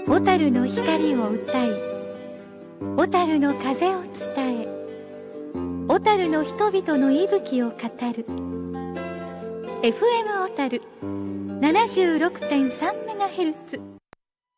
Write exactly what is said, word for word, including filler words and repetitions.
小樽の光を歌い、小樽の風を伝え、小樽の人々の息吹を語る エフエム 小樽 ななじゅうろくてんさんメガヘルツ